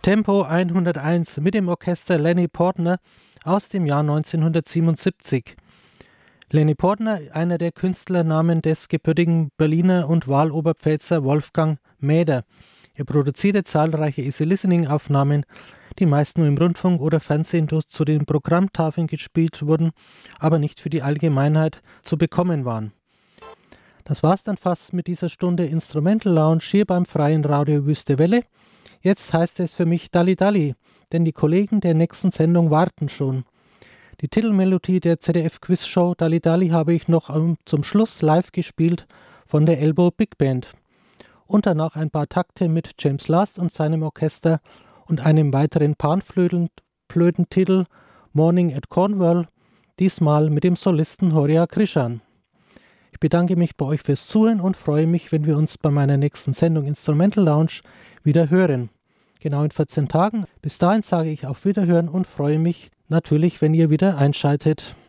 Tempo 101 mit dem Orchester Lenny Portner aus dem Jahr 1977. Lenny Portner, einer der Künstlernamen des gebürtigen Berliner und Wahloberpfälzer Wolfgang Mäder. Er produzierte zahlreiche Easy-Listening-Aufnahmen, die meist nur im Rundfunk oder Fernsehen zu den Programmtafeln gespielt wurden, aber nicht für die Allgemeinheit zu bekommen waren. Das war's dann fast mit dieser Stunde Instrumental Lounge hier beim Freien Radio Wüste Welle. Jetzt heißt es für mich Dalli Dalli, denn die Kollegen der nächsten Sendung warten schon. Die Titelmelodie der ZDF-Quizshow Dalli Dalli habe ich noch zum Schluss live gespielt von der Elbow Big Band. Und danach ein paar Takte mit James Last und seinem Orchester und einem weiteren Panflötentitel Morning at Cornwall, diesmal mit dem Solisten Horia Krishan. Ich bedanke mich bei euch fürs Zuhören und freue mich, wenn wir uns bei meiner nächsten Sendung Instrumental Lounge wieder hören. Genau in 14 Tagen. Bis dahin sage ich auf Wiederhören und freue mich natürlich, wenn ihr wieder einschaltet.